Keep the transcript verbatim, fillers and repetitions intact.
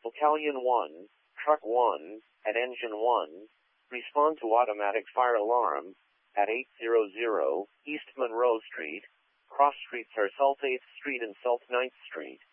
Battalion one, Truck one, at Engine one, respond to automatic fire alarm, at eight hundred East Monroe Street. Cross streets are South eighth Street and South ninth Street.